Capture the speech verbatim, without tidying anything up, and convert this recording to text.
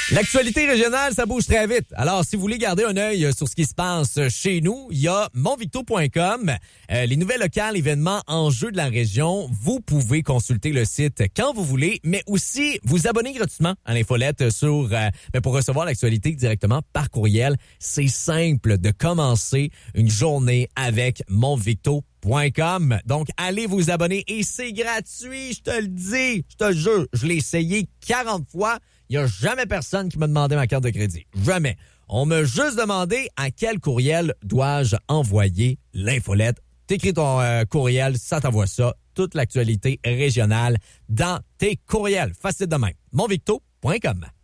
L'actualité régionale, ça bouge très vite. Alors, si vous voulez garder un œil sur ce qui se passe chez nous, il y a monvicto point com. Euh, les nouvelles locales, événements, enjeux de la région. Vous pouvez consulter le site quand vous voulez, mais aussi vous abonner gratuitement à l'infolette sur, euh, ben pour recevoir l'actualité directement par courriel. C'est simple de commencer une journée avec monvicto point com. Donc, allez vous abonner et c'est gratuit, je te le dis, je te le jure. Je l'ai essayé quarante fois. Il n'y a jamais personne qui m'a demandé ma carte de crédit. Jamais. On m'a juste demandé à quel courriel dois-je envoyer l'infolette. T'écris ton euh, courriel, ça t'envoie ça. Toute l'actualité régionale dans tes courriels. Facile de même. monvicto point com.